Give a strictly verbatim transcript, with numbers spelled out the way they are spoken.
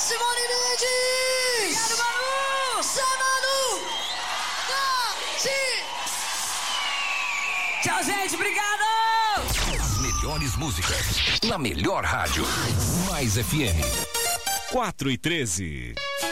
Simone Mendes! Obrigado, Manu! Sai, Manu! Tchau, gente, obrigado! As melhores músicas, na melhor rádio. Mais F M. quatro e treze.